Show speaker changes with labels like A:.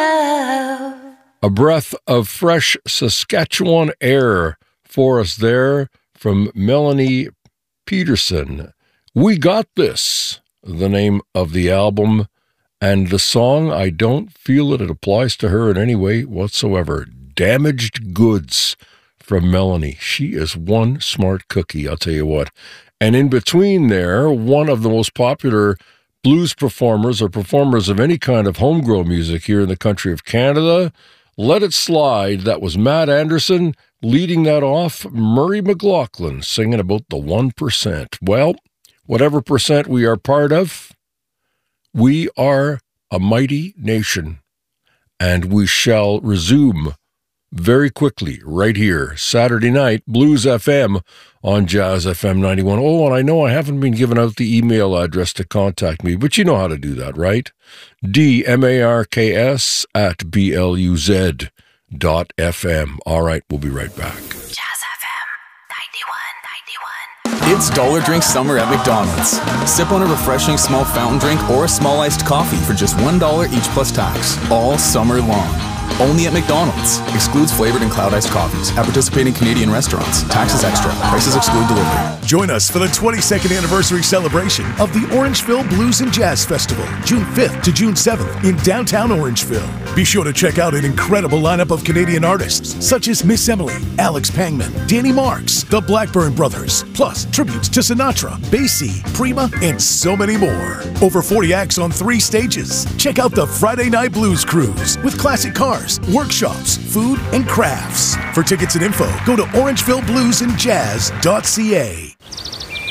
A: love.
B: A breath of fresh Saskatchewan air for us there from Melanie Peterson. We Got This, the name of the album, and the song, I don't feel that it applies to her in any way whatsoever. Damaged Goods from Melanie. She is one smart cookie, I'll tell you what. And in between there, one of the most popular blues performers or performers of any kind of homegrown music here in the country of Canada, Let It Slide. That was Matt Anderson. Leading that off, Murray McLaughlin singing about the 1%. Well, whatever percent we are part of, we are a mighty nation, and we shall resume very quickly right here, Saturday night, Blues FM on Jazz FM 91. Oh, and I know I haven't been giving out the email address to contact me, but you know how to do that, right? DMARKS@BLUZ.FM. All right, we'll be right back.
A: Jazz FM 91.
C: It's Dollar Drink Summer at McDonald's. Sip on a refreshing small fountain drink or a small iced coffee for just $1 each plus tax, all summer long. Only at McDonald's. Excludes flavored and cloud iced coffees at participating Canadian restaurants. Taxes extra. Prices exclude delivery.
D: Join us for the 22nd anniversary celebration of the Orangeville Blues and Jazz Festival, June 5th to June 7th in downtown Orangeville. Be sure to check out an incredible lineup of Canadian artists such as Miss Emily, Alex Pangman, Danny Marks, the Blackburn Brothers, plus tributes to Sinatra, Basie, Prima, and so many more. Over 40 acts on 3 stages. Check out the Friday Night Blues Cruise with classic cars, workshops, food, and crafts. For tickets and info, go to orangevillebluesandjazz.ca.